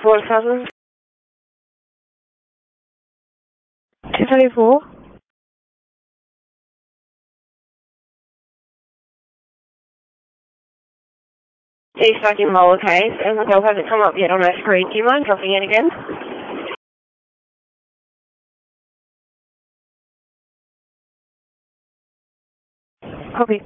234,000. 234. It's fucking lowercase, and the bill hasn't come up yet on our screen. Do you mind dropping it again? Copy.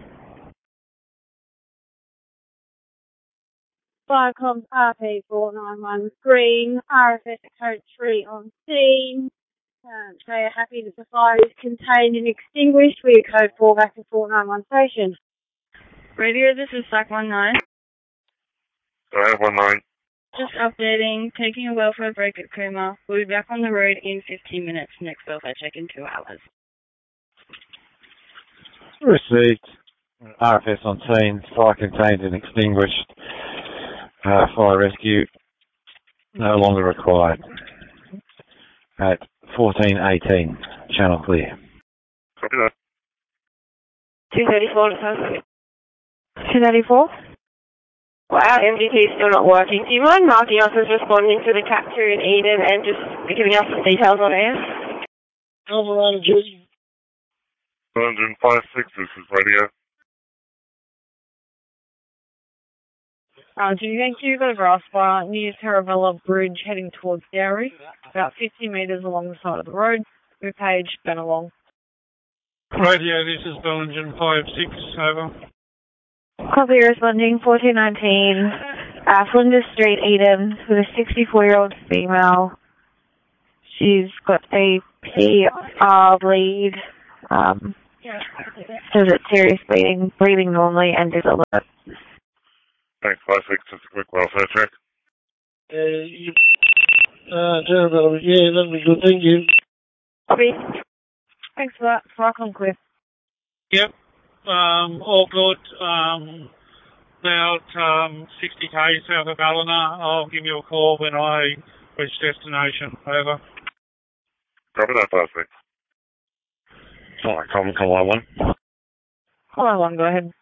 Viacom RP491 green, RFS code 3 on scene. They are happy that the fire is contained and extinguished. We are code 4 back to 491 station. Radio, this is SAC-19. 19. Just updating, taking a welfare break at Cooma. We'll be back on the road in 15 minutes. Next welfare check in 2 hours. Received. RFS on scene. Fire contained and extinguished. Fire rescue no longer required. At 14:18. Channel clear. Copy that. 234. 234? Wow, MGT is still not working. Do you mind marking us as responding to the capture in Eden and just giving us some details on air? Override of duty. 105.6, this is radio. Do you think you've got a grass fire near Terravella Bridge heading towards Dowry? About 50 metres along the side of the road. We're Page, Benalong. Radio, this is Bellinger 5-6, over. Copy, responding 1419. Flinders Street, Eden, with a 64-year-old female. She's got a PR bleed. Says it's serious bleeding, breathing normally, and is alert. Thanks, 5-6, just a quick welfare check. Terrible. Yeah, that'll be good, thank you. Copy. Thanks for that. Cyclone clear. Yep, all good. About 60 k's south of Ballina. I'll give you a call when I reach destination. Over. Copy that, 5-6. Viacom, Call 1. Hello, one, go ahead.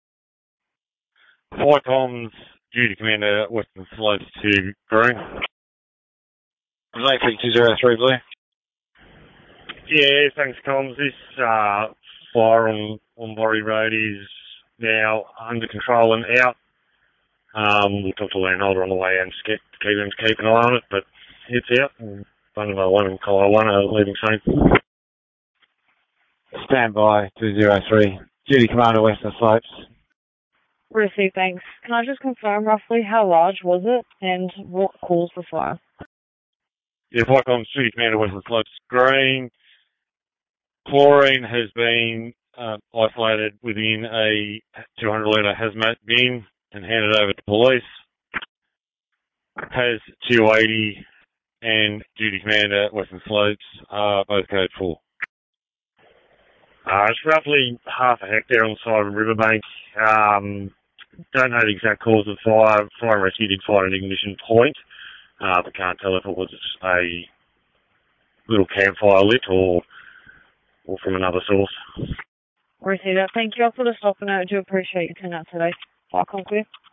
Viacom's duty commander, Western Slopes to Green. Relay 203, Blue. Yeah, thanks, Comms. This fire on Borry Road is now under control and out. We'll talk to the landholder on the way and just keep an eye on it, but it's out. Thunder 1 and Collar 1 are leaving soon. Stand by 203. Duty commander, Western Slopes. Received, thanks. Can I just confirm roughly how large was it and what caused the fire? Yeah, Viacom's duty commander, Western Slopes Green. Chlorine has been isolated within a 200-litre hazmat bin and handed over to police. Has 280 and duty commander, Western Slopes, are both code 4. It's roughly half a hectare on the side of a riverbank. Don't know the exact cause of the fire. Fire and rescue did find an ignition point, but can't tell if it was a little campfire lit or from another source. Received that. Thank you. I'll put a stop on it. I do appreciate your turnout today. Cyclone clear.